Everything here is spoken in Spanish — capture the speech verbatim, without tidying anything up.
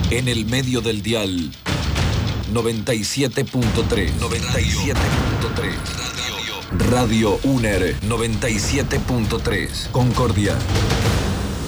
En el medio del dial, noventa y siete punto tres. noventa y siete punto tres. Radio, Radio U N E R noventa y siete punto tres. Concordia.